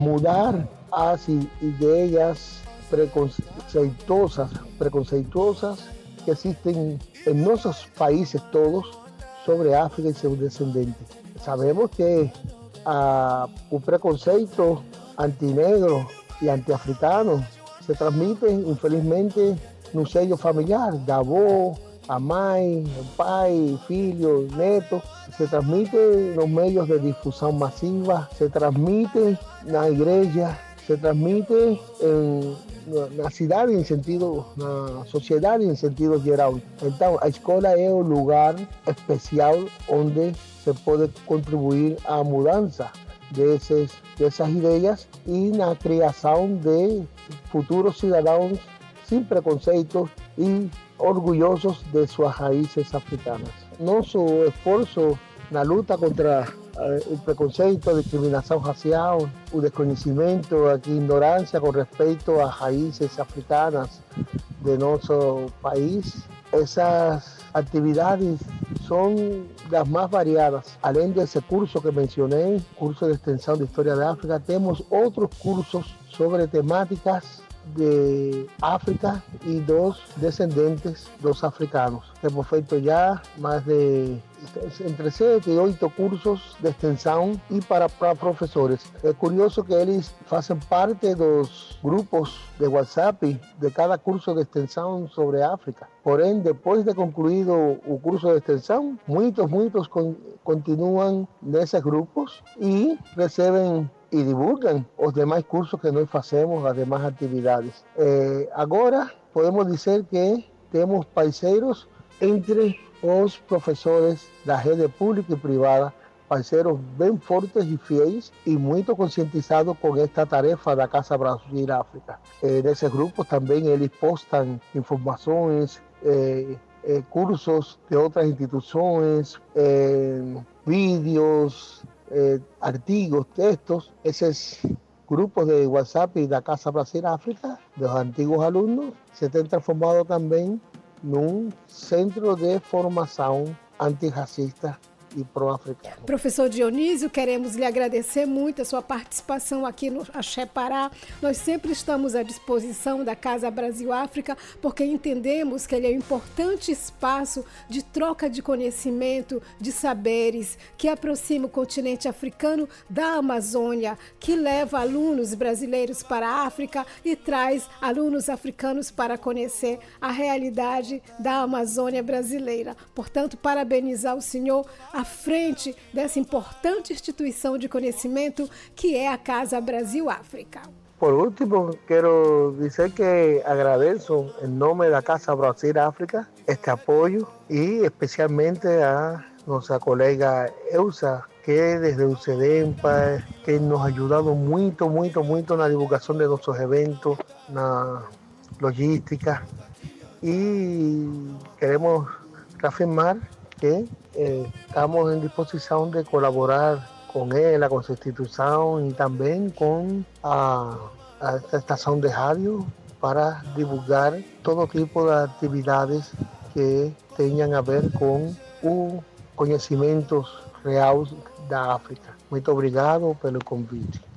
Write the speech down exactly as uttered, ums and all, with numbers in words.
mudar as ideias preconceituosas, preconceituosas que existem em nossos países todos sobre África e seus descendentes. Sabemos que ah, o preconceito antinegro e antiafricano se transmite, infelizmente, no seio familiar, da avó, a mãe, o pai, filho, neto, se transmite nos meios de difusão massiva, se transmite na igreja, se transmite em, na, na cidade em sentido, na sociedade em sentido geral. Então, a escola é o lugar especial onde se pode contribuir à mudança desses, dessas ideias e na criação de futuros cidadãos sem preconceitos e orgulhosos de suas raízes africanas. Nosso esforço na luta contra uh, o preconceito, a discriminação racial, o desconhecimento, a ignorância com respeito às raízes africanas de nosso país, essas atividades são das mais variadas. Além desse curso que mencionei, curso de extensão de História da África, temos outros cursos sobre temáticas de África e dos descendentes dos africanos. Hemos feito já mais de entre sete e oito cursos de extensão e para, para professores. É curioso que eles fazem parte dos grupos de WhatsApp de cada curso de extensão sobre África. Porém, depois de concluído o curso de extensão, muitos, muitos con- continuam nesses grupos e recebem e divulgam os demais cursos que nós fazemos, as demais atividades. Eh, agora, podemos dizer que temos parceiros entre os professores da rede pública e privada, parceiros bem fortes e fiéis e muito conscientizados com esta tarefa da Casa Brasil África. Eh, nesses grupos também eles postam informações, eh, eh, cursos de outras instituições, eh, vídeos, Eh, artigos, textos, esos grupos de WhatsApp y da Casa Brasil África, de los antiguos alumnos, se han transformado también en un centro de formación antirracista e pró-africano. Professor Dionísio, queremos lhe agradecer muito a sua participação aqui no Axé Pará. Nós sempre estamos à disposição da Casa Brasil África, porque entendemos que ele é um importante espaço de troca de conhecimento, de saberes, que aproxima o continente africano da Amazônia, que leva alunos brasileiros para a África e traz alunos africanos para conhecer a realidade da Amazônia brasileira. Portanto, parabenizar o senhor à frente dessa importante instituição de conhecimento que é a Casa Brasil África. Por último, quero dizer que agradeço em nome da Casa Brasil África este apoio e especialmente a nossa colega Elsa, que desde o CEDEMPA, que nos ha ayudado muito, muito, muito na divulgação de nossos eventos, na logística, e queremos reafirmar que eh, estamos em disposição de colaborar com ela, com sua instituição e também com a, a esta estação de rádio para divulgar todo tipo de atividades que tenham a ver com o conhecimento real da África. Muito obrigado pelo convite.